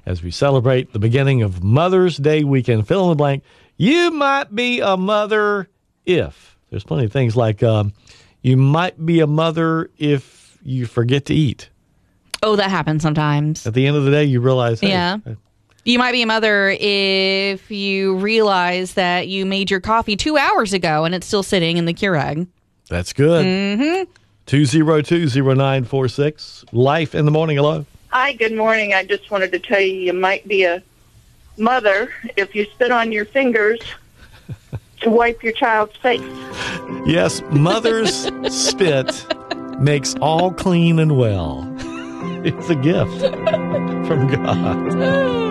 as we celebrate the beginning of Mother's Day weekend. Fill in the blank. You might be a mother if. There's plenty of things like you might be a mother if you forget to eat. Oh, that happens sometimes. At the end of the day, you realize, hey, yeah. You might be a mother if you realize that you made your coffee 2 hours ago and it's still sitting in the Keurig. That's good. 202-0946. Life in the morning. Hello. Hi, good morning. I just wanted to tell you might be a mother if you spit on your fingers to wipe your child's face. Yes, mother's spit makes all clean and well. It's a gift from God.